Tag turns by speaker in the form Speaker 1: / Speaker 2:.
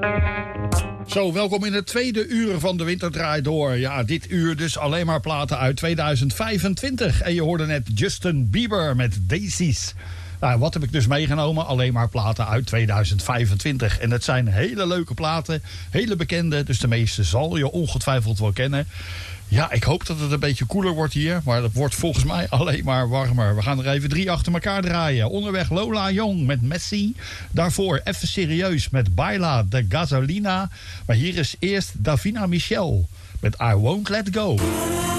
Speaker 1: Zo, welkom in het tweede uur van de Winterdraai Door. Ja, dit uur dus alleen maar platen uit 2025. En je hoorde net Justin Bieber met Daisies. Nou, wat heb ik dus meegenomen? Alleen maar platen uit 2025. En het zijn hele leuke platen, hele bekende. Dus de meeste zal je ongetwijfeld wel kennen. Ja, ik hoop dat het een beetje koeler wordt hier. Maar het wordt volgens mij alleen maar warmer. We gaan er even 3 achter elkaar draaien. Onderweg Lola Young met Messi. Daarvoor Even Serieus met Baila de Gasolina. Maar hier is eerst Davina Michel met I Won't Let Go.